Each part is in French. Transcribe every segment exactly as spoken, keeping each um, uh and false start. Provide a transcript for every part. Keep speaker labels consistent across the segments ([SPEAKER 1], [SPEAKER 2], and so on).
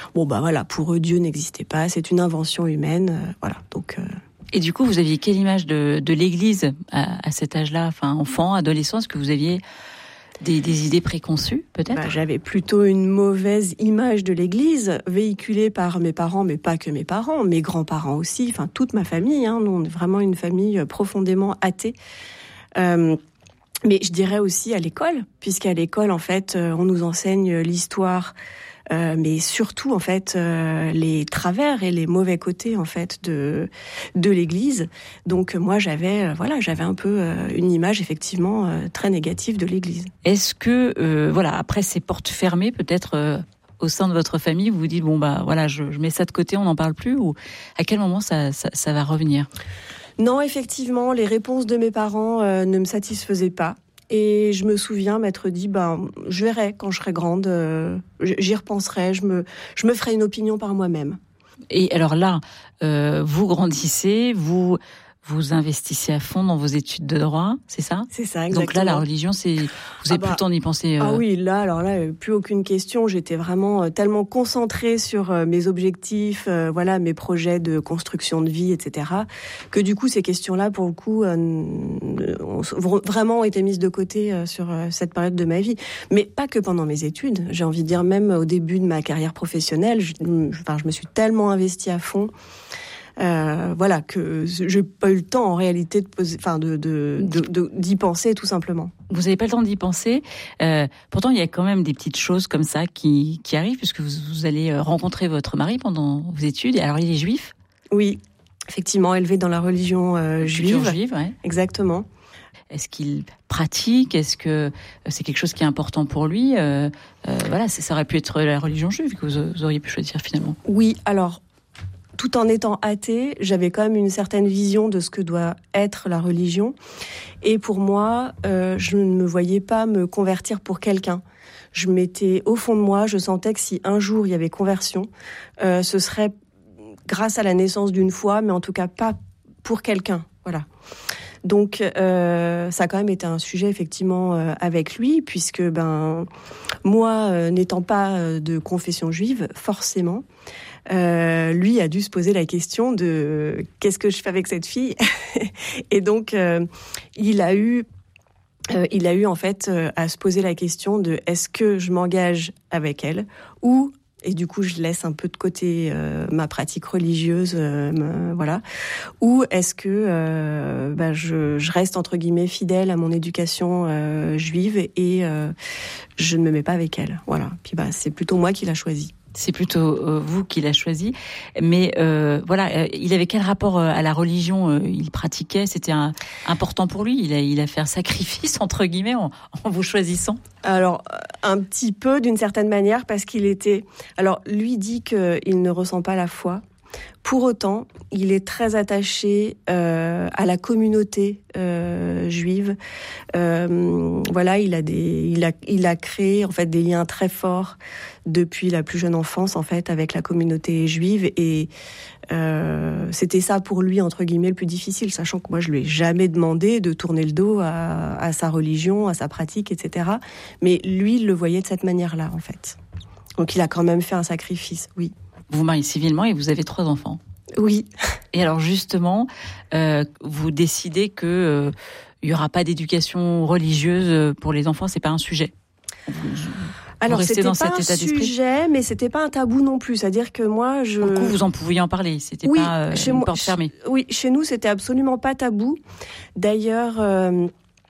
[SPEAKER 1] bon bah voilà, pour eux Dieu n'existait pas, c'est une invention humaine, euh, voilà. Donc euh...
[SPEAKER 2] Et du coup, vous aviez quelle image de, de l'Église à, à cet âge-là, enfin enfant, adolescent, est-ce que vous aviez des, des idées préconçues, peut-être?
[SPEAKER 1] Bah, j'avais plutôt une mauvaise image de l'Église, véhiculée par mes parents, mais pas que mes parents, mes grands-parents aussi, enfin toute ma famille. Hein, nous, on est vraiment une famille profondément athée. Euh, mais je dirais aussi à l'école, puisqu'à l'école, en fait, on nous enseigne l'histoire, euh, mais surtout, en fait, euh, les travers et les mauvais côtés, en fait, de de l'Église. Donc, moi, j'avais, euh, voilà, j'avais un peu euh, une image, effectivement, euh, très négative de l'Église.
[SPEAKER 2] Est-ce que, euh, voilà, après ces portes fermées, peut-être euh, au sein de votre famille, vous vous dites bon bah voilà, je, je mets ça de côté, on n'en parle plus, ou à quel moment ça ça, ça va revenir?
[SPEAKER 1] Non, effectivement, les réponses de mes parents euh, ne me satisfaisaient pas. Et je me souviens m'être dit, ben, je verrai quand je serai grande, euh, j'y repenserai, je me, je me ferai une opinion par moi-même.
[SPEAKER 2] Et alors là, euh, vous grandissez, vous vous investissez à fond dans vos études de droit, c'est ça?
[SPEAKER 1] C'est ça, exactement.
[SPEAKER 2] Donc là, la religion, c'est vous avez ah bah, plus le temps d'y penser. Euh...
[SPEAKER 1] Ah oui, là, alors là, plus aucune question. J'étais vraiment euh, tellement concentrée sur euh, mes objectifs, euh, voilà, mes projets de construction de vie, et cetera, que du coup, ces questions-là, pour le coup, euh, ont vraiment été mises de côté euh, sur euh, cette période de ma vie. Mais pas que pendant mes études. J'ai envie de dire, même au début de ma carrière professionnelle, je, enfin, je me suis tellement investie à fond. Euh, voilà, que j'ai pas eu le temps en réalité de poser, enfin de, de, de, de d'y penser tout simplement.
[SPEAKER 2] Vous n'avez pas le temps d'y penser. Euh, pourtant, il y a quand même des petites choses comme ça qui qui arrivent, puisque vous, vous allez rencontrer votre mari pendant vos études. Et alors, il est juif?
[SPEAKER 1] Oui, effectivement, élevé dans la religion euh, juive.
[SPEAKER 2] juive, ouais.
[SPEAKER 1] Exactement.
[SPEAKER 2] Est-ce qu'il pratique? Est-ce que c'est quelque chose qui est important pour lui? euh, euh, Voilà, ça aurait pu être la religion juive que vous, vous auriez pu choisir finalement.
[SPEAKER 1] Oui, alors. Tout en étant athée, j'avais quand même une certaine vision de ce que doit être la religion. Et pour moi, euh, je ne me voyais pas me convertir pour quelqu'un. Je m'étais, au fond de moi, je sentais que si un jour il y avait conversion, euh, ce serait grâce à la naissance d'une foi, mais en tout cas pas pour quelqu'un. Voilà. Donc, euh, ça a quand même été un sujet effectivement euh, avec lui, puisque ben moi, euh, n'étant pas euh, de confession juive, forcément. Euh, lui a dû se poser la question de qu'est-ce que je fais avec cette fille. Et donc euh, il a eu euh, il a eu en fait euh, à se poser la question de est-ce que je m'engage avec elle ou et du coup je laisse un peu de côté euh, ma pratique religieuse euh, me, voilà ou est-ce que euh, bah, je, je reste entre guillemets fidèle à mon éducation euh, juive et euh, je ne me mets pas avec elle. Voilà. Puis bah c'est plutôt moi qui l'a choisi.
[SPEAKER 2] C'est plutôt euh, vous qui l'a choisi. Mais euh, voilà, euh, il avait quel rapport euh, à la religion euh, il pratiquait? C'était un, important pour lui? Il a, il a fait un sacrifice, entre guillemets, en, en vous choisissant?
[SPEAKER 1] Alors, un petit peu, d'une certaine manière, parce qu'il était... Alors, lui dit qu'il ne ressent pas la foi. Pour autant, il est très attaché euh, à la communauté euh, juive. Euh, voilà, il a des, il a, il a créé en fait des liens très forts depuis la plus jeune enfance en fait avec la communauté juive et euh, c'était ça pour lui entre guillemets le plus difficile, sachant que moi je lui ai jamais demandé de tourner le dos à, à sa religion, à sa pratique, et cetera. Mais lui, il le voyait de cette manière-là en fait. Donc il a quand même fait un sacrifice, oui.
[SPEAKER 2] Vous vous mariez civilement et vous avez trois enfants.
[SPEAKER 1] Oui.
[SPEAKER 2] Et alors justement, euh, vous décidez que euh, il y aura pas d'éducation religieuse pour les enfants, c'est pas un sujet. Vous,
[SPEAKER 1] alors
[SPEAKER 2] vous
[SPEAKER 1] c'était
[SPEAKER 2] dans
[SPEAKER 1] pas
[SPEAKER 2] cet
[SPEAKER 1] un
[SPEAKER 2] état d'esprit
[SPEAKER 1] sujet, mais c'était pas un tabou non plus. C'est-à-dire que moi, je.
[SPEAKER 2] Du coup, vous en pouviez en parler. C'était
[SPEAKER 1] oui,
[SPEAKER 2] pas euh,
[SPEAKER 1] chez
[SPEAKER 2] une
[SPEAKER 1] moi,
[SPEAKER 2] porte fermée.
[SPEAKER 1] Oui, chez nous, c'était absolument pas tabou. D'ailleurs. Euh,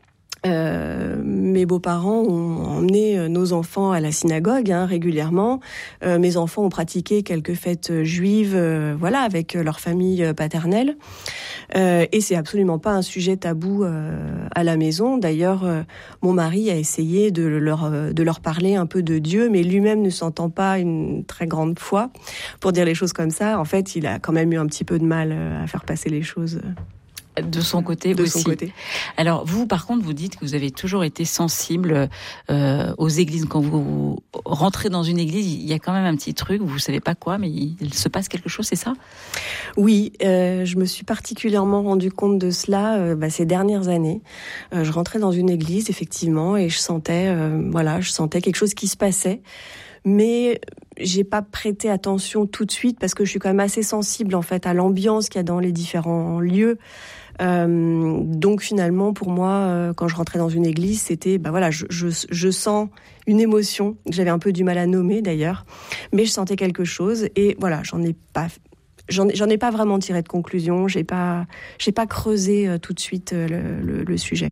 [SPEAKER 1] Euh, mes beaux-parents ont emmené nos enfants à la synagogue hein, régulièrement. Euh, mes enfants ont pratiqué quelques fêtes juives, euh, voilà, avec leur famille paternelle. Euh, et c'est absolument pas un sujet tabou euh, à la maison. D'ailleurs, euh, mon mari a essayé de leur de leur parler un peu de Dieu, mais lui-même ne sentant pas une très grande foi, pour dire les choses comme ça. En fait, il a quand même eu un petit peu de mal à faire passer les choses.
[SPEAKER 2] De son côté
[SPEAKER 1] de
[SPEAKER 2] aussi.
[SPEAKER 1] Son côté.
[SPEAKER 2] Alors vous, par contre, vous dites que vous avez toujours été sensible euh, aux églises. Quand vous rentrez dans une église, il y a quand même un petit truc, vous savez pas quoi, mais il se passe quelque chose, c'est ça?
[SPEAKER 1] Oui, euh, je me suis particulièrement rendu compte de cela euh, bah, ces dernières années. Euh, je rentrais dans une église, effectivement, et je sentais, euh, voilà, je sentais quelque chose qui se passait. mais j'ai pas prêté attention tout de suite parce que je suis quand même assez sensible en fait à l'ambiance qu'il y a dans les différents lieux. Euh, donc finalement, pour moi, euh, quand je rentrais dans une église, c'était, bah voilà, je, je, je sens une émotion que j'avais un peu du mal à nommer d'ailleurs, mais je sentais quelque chose et voilà, j'en ai pas, j'en, j'en ai pas vraiment tiré de conclusion, j'ai pas, j'ai pas creusé euh, tout de suite euh, le, le, le sujet.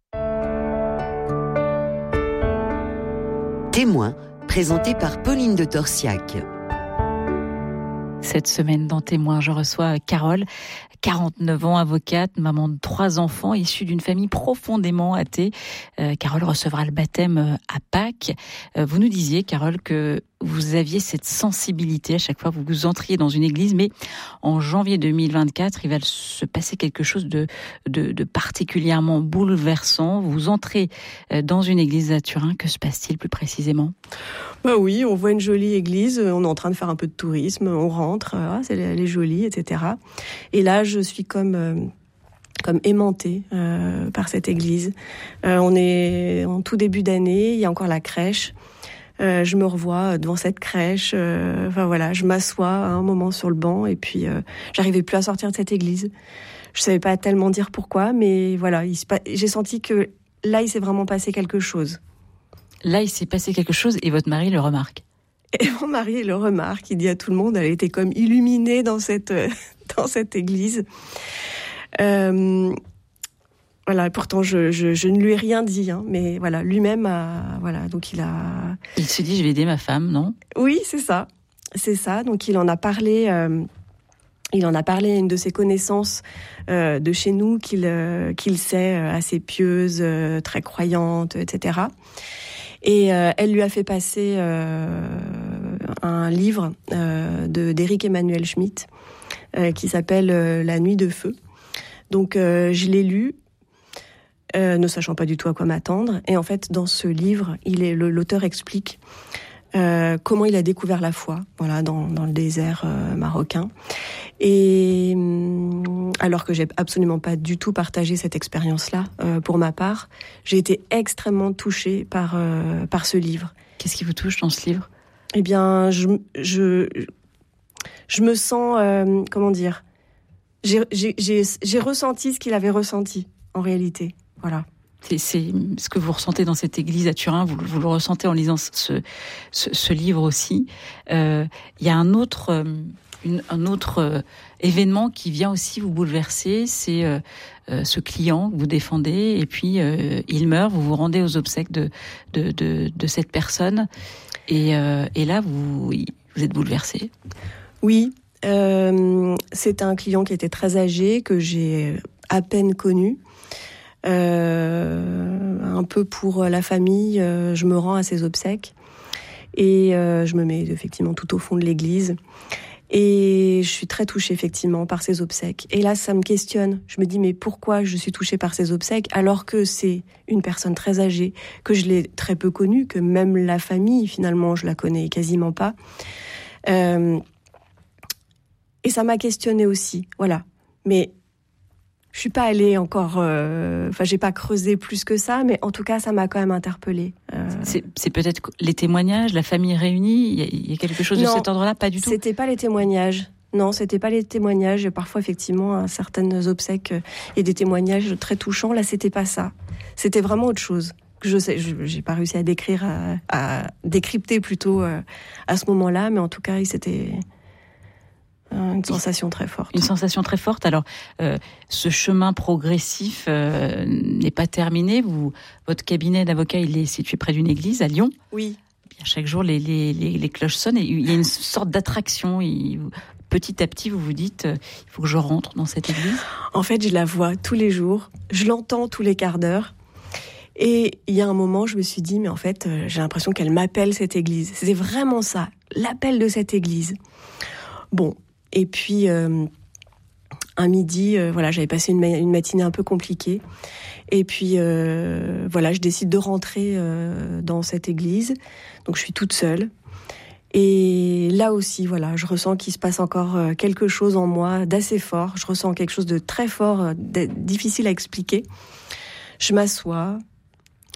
[SPEAKER 3] Témoin, présenté par Pauline de Torsiac.
[SPEAKER 2] Cette semaine dans Témoin, je reçois Carole, quarante-neuf ans, avocate, maman de trois enfants, issue d'une famille profondément athée. Euh, Carole recevra le baptême à Pâques. Euh, vous nous disiez, Carole, que vous aviez cette sensibilité à chaque fois que vous entriez dans une église, mais en janvier deux mille vingt-quatre, il va se passer quelque chose de, de, de particulièrement bouleversant. Vous entrez dans une église à Turin. Que se passe-t-il plus précisément ?
[SPEAKER 1] Bah oui, on voit une jolie église, on est en train de faire un peu de tourisme, on rentre, ah, c'est, elle est jolie, et cetera. Et là, je suis comme... Euh, comme aimantée euh, par cette église. Euh, on est en tout début d'année, il y a encore la crèche. Euh, je me revois devant cette crèche. Euh, enfin voilà, je m'assois à un moment sur le banc et puis euh, j'arrivais plus à sortir de cette église. Je savais pas tellement dire pourquoi, mais voilà, il se pa... j'ai senti que là, il s'est vraiment passé quelque chose.
[SPEAKER 2] Là, il s'est passé quelque chose et votre mari le remarque.
[SPEAKER 1] Et mon mari le remarque, il dit à tout le monde, elle était comme illuminée dans cette dans cette église. Euh, voilà, pourtant je, je, je ne lui ai rien dit, hein, mais voilà, lui-même a, voilà, donc il a.
[SPEAKER 2] Il se dit, je vais aider ma femme, non ?
[SPEAKER 1] Oui, c'est ça, c'est ça. Donc il en a parlé, euh, il en a parlé à une de ses connaissances euh, de chez nous qu'il euh, qu'il sait euh, assez pieuse, euh, très croyante, et cetera. Et euh, elle lui a fait passer euh, un livre euh, de d'Éric Emmanuel Schmitt euh, qui s'appelle euh, La Nuit de feu. Donc euh, je l'ai lu, euh, ne sachant pas du tout à quoi m'attendre. Et en fait, dans ce livre, il est, le, l'auteur explique euh, comment il a découvert la foi, voilà, dans, dans le désert euh, marocain. Et euh, alors que j'ai absolument pas du tout partagé cette expérience-là, euh, pour ma part, j'ai été extrêmement touchée par euh, par ce livre.
[SPEAKER 2] Qu'est-ce qui vous touche dans ce livre ?
[SPEAKER 1] Eh bien, je je je me sens euh, comment dire. J'ai, j'ai, j'ai, j'ai ressenti ce qu'il avait ressenti, en réalité. Voilà.
[SPEAKER 2] C'est, c'est ce que vous ressentez dans cette église à Turin, vous, vous le ressentez en lisant ce, ce, ce livre aussi. Euh, il y a un autre, euh, une, un autre euh, événement qui vient aussi vous bouleverser, c'est euh, euh, ce client que vous défendez, et puis euh, il meurt, vous vous rendez aux obsèques de, de, de, de cette personne, et, euh, et là, vous, vous êtes bouleversé.
[SPEAKER 1] Oui. Euh, c'est un client qui était très âgé, que j'ai à peine connu. Euh, un peu pour la famille, euh, je me rends à ses obsèques et euh, je me mets effectivement tout au fond de l'église. Et je suis très touchée effectivement par ses obsèques. Et là, ça me questionne. Je me dis, mais pourquoi je suis touchée par ses obsèques alors que c'est une personne très âgée, que je l'ai très peu connue, que même la famille, finalement, je la connais quasiment pas. Euh, Et ça m'a questionnée aussi, voilà. Mais je suis pas allée encore, enfin, euh, j'ai pas creusé plus que ça, mais en tout cas, ça m'a quand même interpellée. Euh...
[SPEAKER 2] C'est, c'est peut-être les témoignages, la famille réunie, il y a, il y a quelque chose non, de cet ordre-là, pas du tout.
[SPEAKER 1] C'était pas les témoignages. Non, c'était pas les témoignages. Parfois, effectivement, à certaines obsèques, il y a des témoignages très touchants. Là, c'était pas ça. C'était vraiment autre chose. Je sais, je, j'ai pas réussi à décrire, à, à décrypter plutôt euh, à ce moment-là, mais en tout cas, c'était une sensation très forte.
[SPEAKER 2] Une sensation très forte. Alors, euh, ce chemin progressif euh, n'est pas terminé. Vous, votre cabinet d'avocat, il est situé près d'une église à Lyon.
[SPEAKER 1] Oui.
[SPEAKER 2] Bien, chaque jour, les, les, les, les cloches sonnent et il y a une sorte d'attraction. Il, petit à petit, vous vous dites, euh, il faut que je rentre dans cette église.
[SPEAKER 1] En fait, je la vois tous les jours. Je l'entends tous les quarts d'heure. Et il y a un moment, je me suis dit, mais en fait, euh, j'ai l'impression qu'elle m'appelle, cette église. C'était vraiment ça, l'appel de cette église. Bon. Et puis, euh, un midi, euh, voilà, j'avais passé une, ma- une matinée un peu compliquée. Et puis, euh, voilà, je décide de rentrer euh, dans cette église. Donc, je suis toute seule. Et là aussi, voilà, je ressens qu'il se passe encore euh, quelque chose en moi d'assez fort. Je ressens quelque chose de très fort, euh, de, difficile à expliquer. Je m'assois.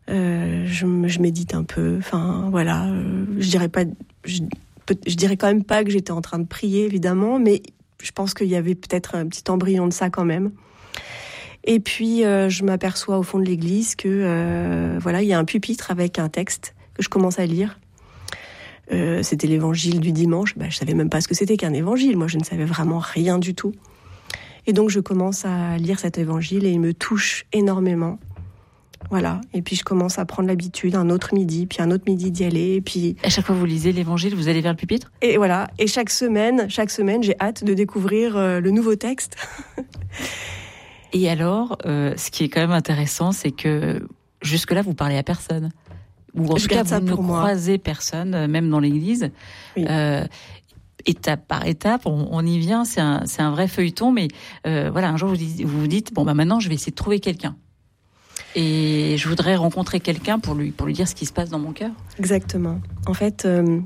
[SPEAKER 1] Euh, je, je médite un peu. Enfin, voilà. Euh, je dirais pas, je, je dirais quand même pas que j'étais en train de prier, évidemment, mais je pense qu'il y avait peut-être un petit embryon de ça quand même. Et puis, euh, je m'aperçois au fond de l'église que, euh, voilà, il y a un pupitre avec un texte que je commence à lire. Euh, c'était l'évangile du dimanche. Bah, je savais même pas ce que c'était qu'un évangile. Moi, je ne savais vraiment rien du tout. Et donc, je commence à lire cet évangile et il me touche énormément. Voilà. Et puis, je commence à prendre l'habitude, un autre midi, puis un autre midi d'y aller. Et puis,
[SPEAKER 2] à chaque fois que vous lisez l'évangile, vous allez vers le pupitre ?
[SPEAKER 1] Et voilà. Et chaque semaine, chaque semaine, j'ai hâte de découvrir euh, le nouveau texte.
[SPEAKER 2] Et alors, euh, ce qui est quand même intéressant, c'est que jusque-là, vous parlez à personne. Ou en
[SPEAKER 1] je
[SPEAKER 2] tout cas,
[SPEAKER 1] ça
[SPEAKER 2] vous ne
[SPEAKER 1] pour moi.
[SPEAKER 2] croisez personne, même dans l'église.
[SPEAKER 1] Oui.
[SPEAKER 2] Euh, étape par étape, on, on y vient, c'est un, c'est un vrai feuilleton, mais euh, voilà, un jour vous dites, vous vous dites, bon bah maintenant je vais essayer de trouver quelqu'un. Et je voudrais rencontrer quelqu'un pour lui, pour lui dire ce qui se passe dans mon cœur.
[SPEAKER 1] Exactement. En fait, euh,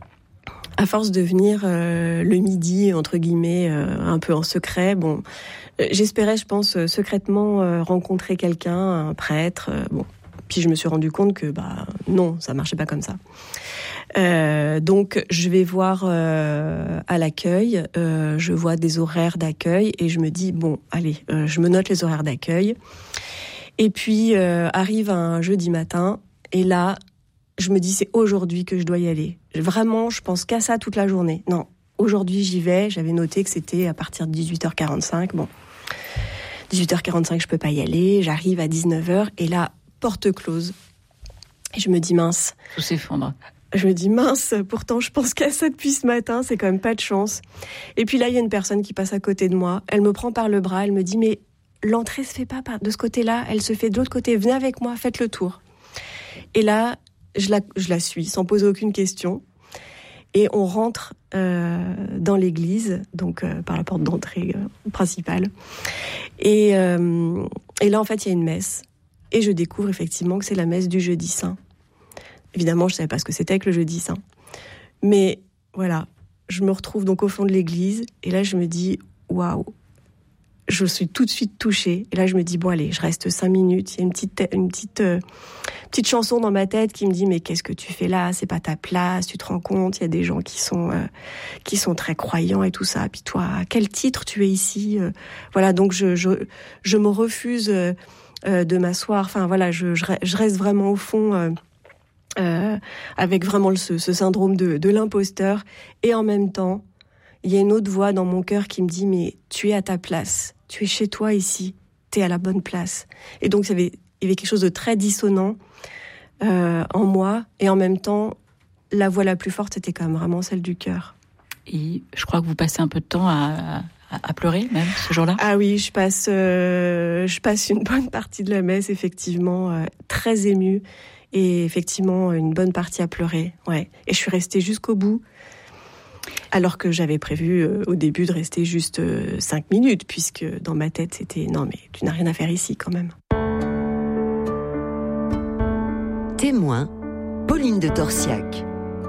[SPEAKER 1] à force de venir euh, le midi, entre guillemets, euh, un peu en secret, bon, euh, j'espérais, je pense, euh, secrètement euh, rencontrer quelqu'un, un prêtre, euh, bon. Puis je me suis rendu compte que bah non, ça marchait pas comme ça. Euh, donc je vais voir euh, à l'accueil, euh, je vois des horaires d'accueil et je me dis bon, allez, euh, je me note les horaires d'accueil. Et puis euh, arrive un jeudi matin et là, je me dis c'est aujourd'hui que je dois y aller. Vraiment, je pense qu'à ça toute la journée. Non, aujourd'hui j'y vais. J'avais noté que c'était à partir de dix-huit heures quarante-cinq. Bon, dix-huit heures quarante-cinq, je peux pas y aller. J'arrive à dix-neuf heures et là, porte close. Et je me dis mince.
[SPEAKER 2] Tout s'effondre.
[SPEAKER 1] Je me dis mince, pourtant je pense qu'à ça depuis ce matin, c'est quand même pas de chance. Et puis là, il y a une personne qui passe à côté de moi. Elle me prend par le bras, elle me dit mais l'entrée se fait pas de ce côté-là, elle se fait de l'autre côté. Venez avec moi, faites le tour. Et là, je la, je la suis sans poser aucune question. Et on rentre euh, dans l'église, donc euh, par la porte d'entrée euh, principale. Et, euh, et là, en fait, il y a une messe. Et je découvre effectivement que c'est la messe du jeudi saint. Évidemment, je ne savais pas ce que c'était que le jeudi saint. Mais voilà, je me retrouve donc au fond de l'église. Et là, je me dis, waouh, je suis tout de suite touchée. Et là, je me dis, bon, allez, je reste cinq minutes. Il y a une petite, une petite, euh, petite chanson dans ma tête qui me dit, mais qu'est-ce que tu fais là ? C'est pas ta place, tu te rends compte ? Il y a des gens qui sont, euh, qui sont très croyants et tout ça. Puis toi, à quel titre tu es ici ? euh, Voilà, donc je, je, je me refuse... Euh, Euh, de m'asseoir, enfin voilà, je, je, je reste vraiment au fond euh, euh, avec vraiment le, ce, ce syndrome de, de l'imposteur. Et en même temps, il y a une autre voix dans mon cœur qui me dit mais tu es à ta place, tu es chez toi ici, tu es à la bonne place. Et donc il y avait, il y avait quelque chose de très dissonant euh, en moi. Et en même temps, la voix la plus forte, c'était quand même vraiment celle du cœur.
[SPEAKER 2] Et je crois que vous passez un peu de temps à... à pleurer même ce jour-là ?
[SPEAKER 1] Ah oui, je passe, euh, je passe une bonne partie de la messe effectivement euh, très émue et effectivement une bonne partie à pleurer. Ouais. Et je suis restée jusqu'au bout, alors que j'avais prévu euh, au début de rester juste euh, cinq minutes, puisque dans ma tête c'était non mais tu n'as rien à faire ici quand même.
[SPEAKER 3] Témoin, Pauline de Torsiac.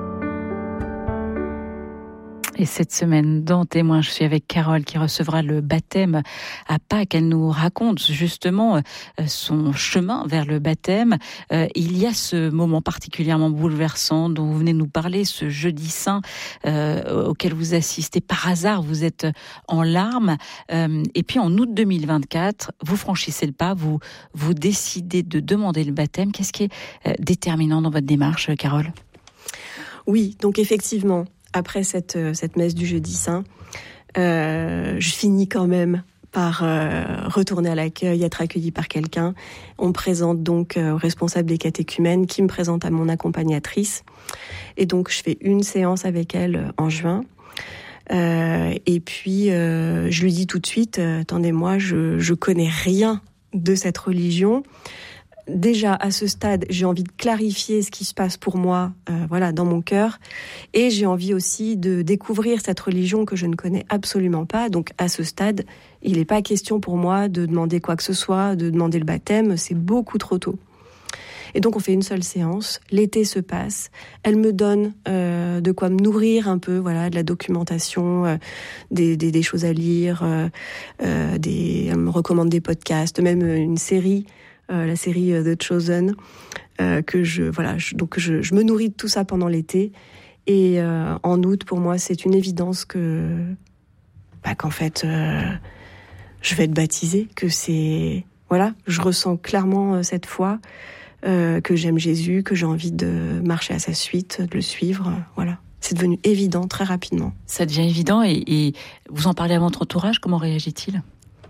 [SPEAKER 2] Et cette semaine, dans Témoin, je suis avec Carole qui recevra le baptême à Pâques. Elle nous raconte justement son chemin vers le baptême. Euh, il y a ce moment particulièrement bouleversant dont vous venez nous parler, ce jeudi saint euh, auquel vous assistez par hasard. Vous êtes en larmes. Euh, et puis en août deux mille vingt-quatre, vous franchissez le pas, vous, vous décidez de demander le baptême. Qu'est-ce qui est euh, déterminant dans votre démarche, Carole ?
[SPEAKER 1] Oui, donc effectivement, après cette, cette messe du jeudi saint, euh, je finis quand même par euh, retourner à l'accueil, être accueillie par quelqu'un. On me présente donc euh, au responsable des catéchumènes qui me présente à mon accompagnatrice. Et donc je fais une séance avec elle en juin. Euh, et puis euh, je lui dis tout de suite, euh, attendez-moi, je, je connais rien de cette religion. Déjà, à ce stade, j'ai envie de clarifier ce qui se passe pour moi, euh, voilà, dans mon cœur. Et j'ai envie aussi de découvrir cette religion que je ne connais absolument pas. Donc, à ce stade, il n'est pas question pour moi de demander quoi que ce soit, de demander le baptême. C'est beaucoup trop tôt. Et donc, on fait une seule séance. L'été se passe. Elle me donne euh, de quoi me nourrir un peu, voilà, de la documentation, euh, des, des, des choses à lire. Euh, euh, des, elle me recommande des podcasts, même une série euh, la série The Chosen, euh, que je voilà, je, donc je, je me nourris de tout ça pendant l'été. Et euh, en août, pour moi, c'est une évidence que bah, qu'en fait, euh, je vais être baptisée, que c'est voilà, je ressens clairement euh, cette foi, euh, que j'aime Jésus, que j'ai envie de marcher à sa suite, de le suivre, euh, voilà. C'est devenu évident très rapidement.
[SPEAKER 2] Ça devient évident et, et vous en parlez à votre entourage, comment réagit-il ?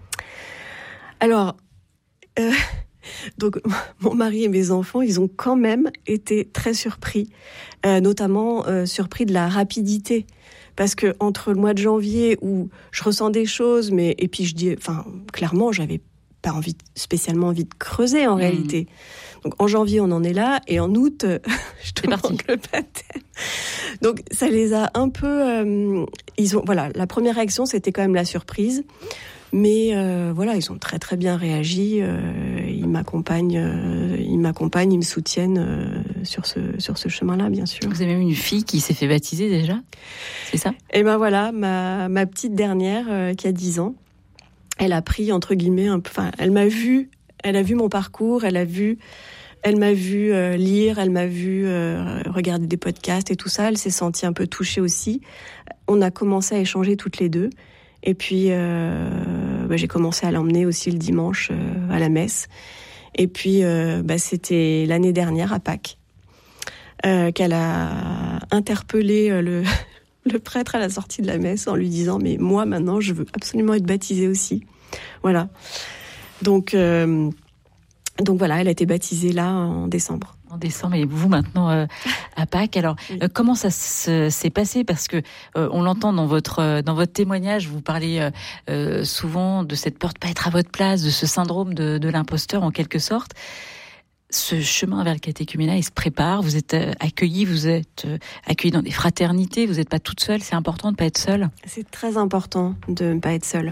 [SPEAKER 1] Alors, euh, donc mon mari et mes enfants, ils ont quand même été très surpris, euh, notamment euh, surpris de la rapidité. Parce que entre le mois de janvier où je ressens des choses, mais et puis je dis, enfin clairement, j'avais pas envie, spécialement envie de creuser en mmh. réalité. Donc en janvier, on en est là, et en août, je demande le baptême. Donc ça les a un peu, euh, ils ont, voilà, la première réaction c'était quand même la surprise, mais euh, voilà, ils ont très très bien réagi. Euh, ils m'accompagnent, euh, ils m'accompagnent, ils me soutiennent euh, sur ce sur ce chemin-là, bien sûr.
[SPEAKER 2] Vous avez même une fille qui s'est fait baptiser déjà, c'est ça ?
[SPEAKER 1] Et ben voilà, ma ma petite dernière euh, qui a dix ans. Elle a pris, entre guillemets, un peu, enfin, elle m'a vu, elle a vu mon parcours, elle a vu, elle m'a vu euh, lire, elle m'a vu euh, regarder des podcasts et tout ça. Elle s'est sentie un peu touchée aussi. On a commencé à échanger toutes les deux. Et puis, euh, bah, j'ai commencé à l'emmener aussi le dimanche euh, à la messe. Et puis, euh, bah, c'était l'année dernière, à Pâques, euh, qu'elle a interpellé euh, le... le prêtre à la sortie de la messe en lui disant « Mais moi, maintenant, je veux absolument être baptisée aussi. » Voilà. Donc, euh, donc voilà, elle a été baptisée là en décembre.
[SPEAKER 2] En décembre, et vous maintenant euh, à Pâques. Alors, oui. euh, comment ça se, s'est passé ? Parce que euh, on l'entend dans votre euh, dans votre témoignage, vous parlez euh, euh, souvent de cette peur de pas être à votre place, de ce syndrome de, de l'imposteur en quelque sorte. Ce chemin vers le catéchuménat, il se prépare, vous êtes accueillis, vous êtes accueillis dans des fraternités, vous n'êtes pas toute seule, c'est important de ne pas être seule ?
[SPEAKER 1] C'est très important de ne pas être seule.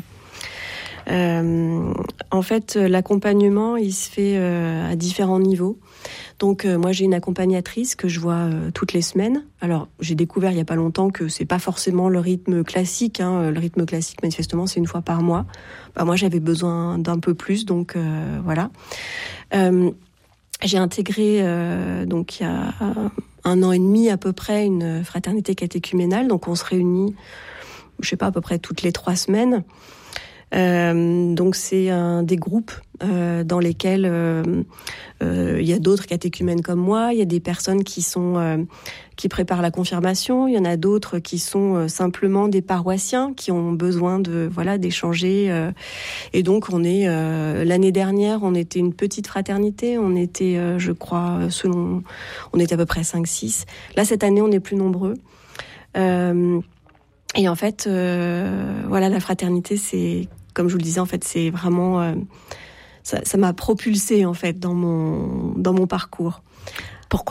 [SPEAKER 1] Euh, en fait, l'accompagnement, il se fait euh, à différents niveaux. Donc, euh, moi, j'ai une accompagnatrice que je vois euh, toutes les semaines. Alors, j'ai découvert il n'y a pas longtemps que c'est pas forcément le rythme classique. Hein. Le rythme classique, manifestement, c'est une fois par mois. Bah, moi, j'avais besoin d'un peu plus, donc euh, voilà. Euh, J'ai intégré, euh, donc il y a un an et demi à peu près, une fraternité catéchuménale. Donc on se réunit, je sais pas, à peu près toutes les trois semaines. Euh, donc c'est un des groupes euh, dans lesquels euh, euh, il y a d'autres catéchumènes comme moi. Il y a des personnes qui sont euh, qui préparent la confirmation. Il y en a d'autres qui sont euh, simplement des paroissiens qui ont besoin de voilà d'échanger. Euh, et donc on est euh, l'année dernière, on était une petite fraternité. On était, euh, je crois, selon, on était à peu près cinq six. Là cette année, on est plus nombreux. Euh, Et en fait, euh, voilà, la fraternité, c'est, comme je vous le disais, en fait, c'est vraiment, euh, ça, ça m'a propulsée en fait dans mon dans mon parcours.
[SPEAKER 2] Pourquoi ?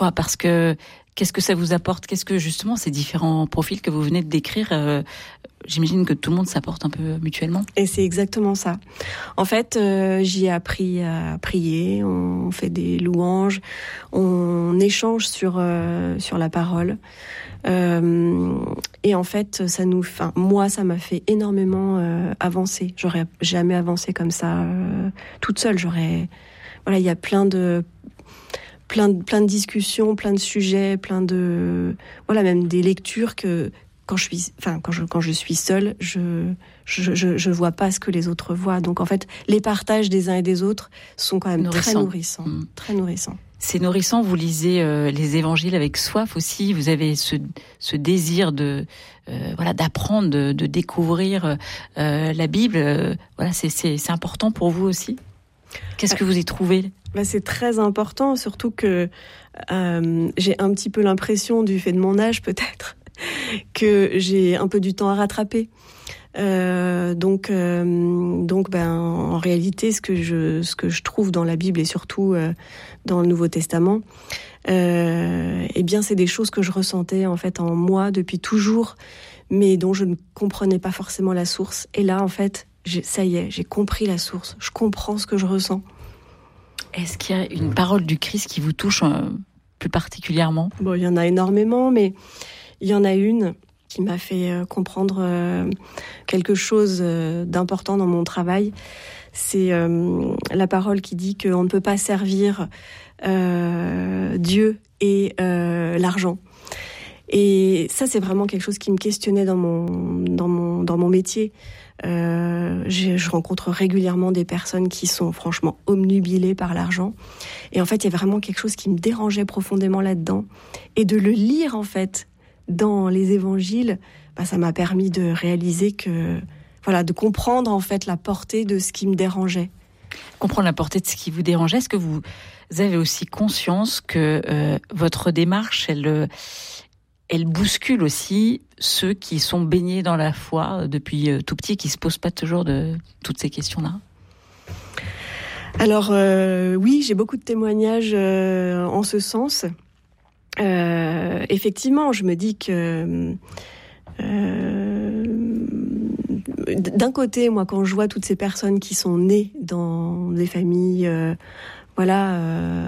[SPEAKER 2] Parce que qu'est-ce que ça vous apporte ? Qu'est-ce que justement ces différents profils que vous venez de décrire, euh, j'imagine que tout le monde s'apporte un peu mutuellement.
[SPEAKER 1] Et c'est exactement ça. En fait, euh, j'y ai appris à prier. On fait des louanges, on échange sur euh, sur la parole. Euh, et en fait, ça nous, enfin, moi, ça m'a fait énormément euh, avancer. J'aurais jamais avancé comme ça euh, toute seule. J'aurais, voilà, il y a plein de, plein de, plein de discussions, plein de sujets, plein de, voilà, même des lectures que quand je suis, enfin, quand je, quand je suis seule, je, je, je, je vois pas ce que les autres voient. Donc, en fait, les partages des uns et des autres sont quand même Nourrissant. très nourrissants, mmh. très nourrissants.
[SPEAKER 2] C'est nourrissant, vous lisez euh, les évangiles avec soif aussi, vous avez ce, ce désir de euh, voilà d'apprendre, de, de découvrir euh, la Bible. Euh, voilà, c'est, c'est, c'est important pour vous aussi. Qu'est-ce que vous y trouvez ?
[SPEAKER 1] Bah, c'est très important, surtout que euh, j'ai un petit peu l'impression, du fait de mon âge peut-être, que j'ai un peu du temps à rattraper. Euh, donc, euh, donc, ben, en réalité, ce que je, ce que je trouve dans la Bible et surtout euh, dans le Nouveau Testament, euh, eh bien, c'est des choses que je ressentais en fait en moi depuis toujours, mais dont je ne comprenais pas forcément la source. Et là, en fait, j'ai, ça y est, j'ai compris la source. Je comprends ce que je ressens.
[SPEAKER 2] Est-ce qu'il y a une parole du Christ qui vous touche euh, plus particulièrement ?
[SPEAKER 1] Bon, il y en a énormément, mais il y en a une qui m'a fait euh, comprendre euh, quelque chose euh, d'important dans mon travail. C'est euh, la parole qui dit qu'on ne peut pas servir euh, Dieu et euh, l'argent. Et ça, c'est vraiment quelque chose qui me questionnait dans mon dans mon dans mon métier. Euh, je, je rencontre régulièrement des personnes qui sont franchement obnubilées par l'argent. Et en fait, il y a vraiment quelque chose qui me dérangeait profondément là-dedans. Et de le lire, en fait, dans les évangiles, bah, ça m'a permis de réaliser que, voilà, de comprendre, en fait, la portée de ce qui me dérangeait.
[SPEAKER 2] Comprendre la portée de ce qui vous dérangeait. Est-ce que vous avez aussi conscience que euh, votre démarche, elle... elle bouscule aussi ceux qui sont baignés dans la foi depuis tout petit, qui ne se posent pas toujours de toutes ces questions-là?
[SPEAKER 1] Alors euh, oui, j'ai beaucoup de témoignages euh, en ce sens. Euh, effectivement, je me dis que euh, d'un côté, moi, quand je vois toutes ces personnes qui sont nées dans des familles, euh, voilà... Euh,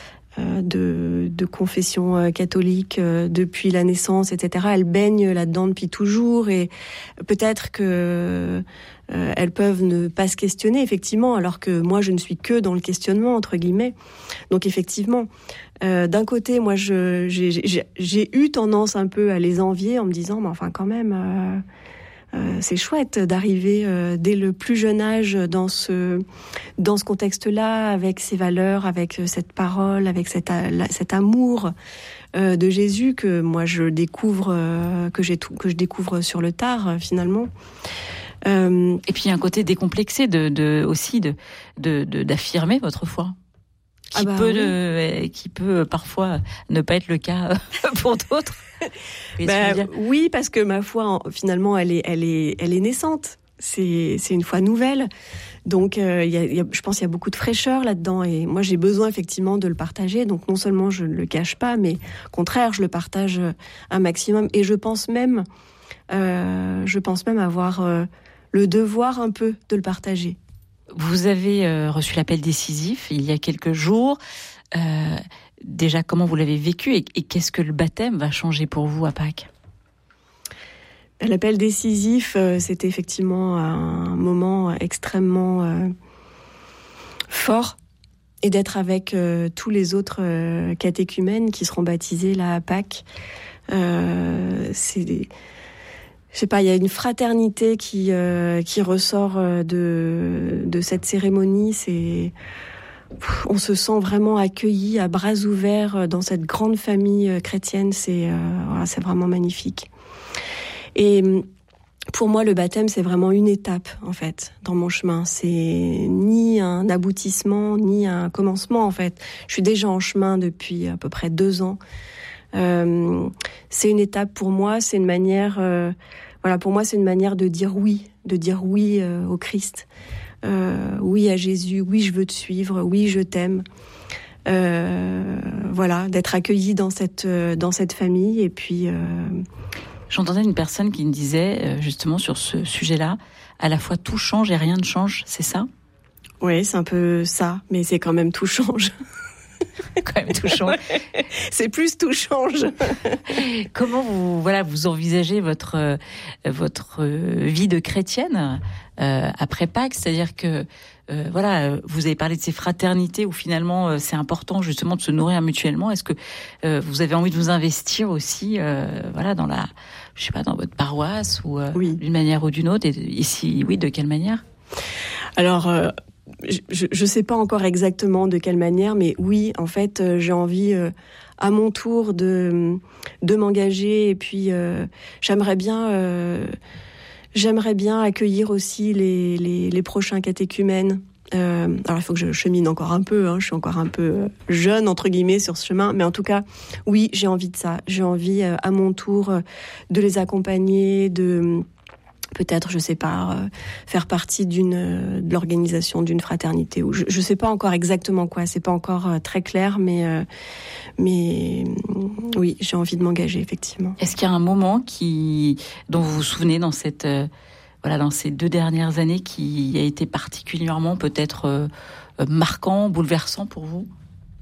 [SPEAKER 1] De, de confession catholique euh, depuis la naissance, et cetera. Elles baignent là-dedans depuis toujours et peut-être que euh, elles peuvent ne pas se questionner, effectivement, alors que moi, je ne suis que dans le questionnement, entre guillemets. Donc, effectivement, euh, d'un côté, moi, je, j'ai, j'ai, j'ai eu tendance un peu à les envier en me disant, mais enfin, quand même... Euh, Euh, c'est chouette d'arriver euh, dès le plus jeune âge dans ce dans ce contexte-là, avec ces valeurs, avec cette parole, avec cet, cet amour euh, de Jésus que moi je découvre euh, que j'ai tout, que je découvre sur le tard euh, finalement.
[SPEAKER 2] Euh, Et puis il y a un côté décomplexé de, de aussi de, de, de d'affirmer votre foi. Qui, ah bah peut oui. de, qui peut parfois ne pas être le cas pour d'autres.
[SPEAKER 1] Bah, oui, parce que ma foi, finalement, elle est, elle est, elle est naissante. C'est, c'est une foi nouvelle. Donc, euh, y a, y a, je pense qu'il y a beaucoup de fraîcheur là-dedans. Et moi, j'ai besoin effectivement de le partager. Donc, non seulement je ne le cache pas, mais au contraire, je le partage un maximum. Et je pense même, euh, je pense même avoir euh, le devoir un peu de le partager.
[SPEAKER 2] Vous avez euh, reçu l'appel décisif il y a quelques jours. Euh, déjà, comment vous l'avez vécu et, et qu'est-ce que le baptême va changer pour vous à Pâques?
[SPEAKER 1] L'appel décisif, euh, c'était effectivement un moment extrêmement euh, fort. Et d'être avec euh, tous les autres euh, catéchumènes qui seront baptisés là à Pâques. Euh, c'est des... Je sais pas, il y a une fraternité qui euh, qui ressort de de cette cérémonie. C'est, on se sent vraiment accueilli à bras ouverts dans cette grande famille chrétienne. C'est euh, voilà, c'est vraiment magnifique. Et pour moi, le baptême, c'est vraiment une étape en fait dans mon chemin. C'est ni un aboutissement, ni un commencement en fait. Je suis déjà en chemin depuis à peu près deux ans. Euh, c'est une étape pour moi, c'est une manière, euh, voilà, pour moi c'est une manière de dire oui, de dire oui euh, au Christ, euh, oui à Jésus, oui je veux te suivre, oui je t'aime, euh, voilà, d'être accueilli dans cette euh, dans cette famille et puis. Euh...
[SPEAKER 2] J'entendais une personne qui me disait justement sur ce sujet-là, à la fois tout change et rien ne change, c'est ça?
[SPEAKER 1] Oui, c'est un peu ça, mais c'est quand même tout change.
[SPEAKER 2] Quand même tout change.
[SPEAKER 1] Ouais, c'est plus tout change.
[SPEAKER 2] Comment vous voilà vous envisagez votre euh, votre vie de chrétienne euh, après Pâques, c'est-à-dire que euh, voilà vous avez parlé de ces fraternités où finalement euh, c'est important justement de se nourrir mutuellement. Est-ce que euh, vous avez envie de vous investir aussi euh, voilà dans la je sais pas dans votre paroisse ou euh, oui. d'une manière ou d'une autre et, et si oui de quelle manière?
[SPEAKER 1] Alors. Euh... Je ne sais pas encore exactement de quelle manière, mais oui, en fait, euh, j'ai envie euh, à mon tour de, de m'engager. Et puis, euh, j'aimerais bien, euh, j'aimerais bien accueillir aussi les, les, les prochains catéchumènes. Euh, alors, il faut que je chemine encore un peu. Hein, je suis encore un peu jeune, entre guillemets, sur ce chemin. Mais en tout cas, oui, j'ai envie de ça. J'ai envie, euh, à mon tour, euh, de les accompagner, de... peut-être, je sais pas, euh, faire partie d'une euh, de l'organisation d'une fraternité ou je je sais pas encore exactement quoi, c'est pas encore euh, très clair, mais euh, mais euh, oui, j'ai envie de m'engager effectivement.
[SPEAKER 2] Est-ce qu'il y a un moment qui dont vous vous souvenez dans cette euh, voilà dans ces deux dernières années qui a été particulièrement peut-être euh, marquant, bouleversant pour vous?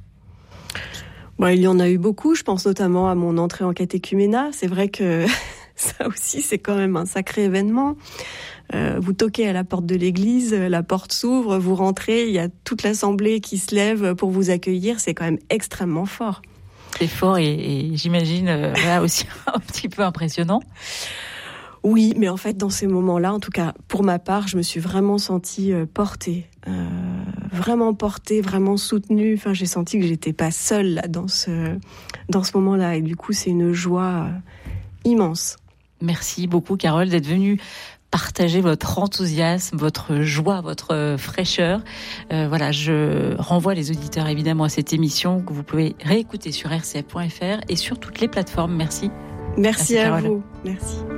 [SPEAKER 1] Bon, il y en a eu beaucoup. Je pense notamment à mon entrée en catéchuménat. C'est vrai que Ça aussi, c'est quand même un sacré événement. Euh, vous toquez à la porte de l'église, la porte s'ouvre, vous rentrez, il y a toute l'assemblée qui se lève pour vous accueillir. C'est quand même extrêmement fort.
[SPEAKER 2] C'est fort et, et j'imagine euh, voilà, aussi un petit peu impressionnant.
[SPEAKER 1] Oui, mais en fait, dans ces moments-là, en tout cas, pour ma part, je me suis vraiment sentie euh, portée. Euh, vraiment portée, vraiment soutenue. Enfin, j'ai senti que j'étais pas seule là, dans ce, dans ce moment-là. Et du coup, c'est une joie euh, immense.
[SPEAKER 2] Merci beaucoup, Carole, d'être venue partager votre enthousiasme, votre joie, votre fraîcheur. Euh, voilà, je renvoie les auditeurs évidemment à cette émission que vous pouvez réécouter sur r c f point f r et sur toutes les plateformes. Merci.
[SPEAKER 1] Merci, Merci à
[SPEAKER 2] Carole.
[SPEAKER 1] vous. Merci.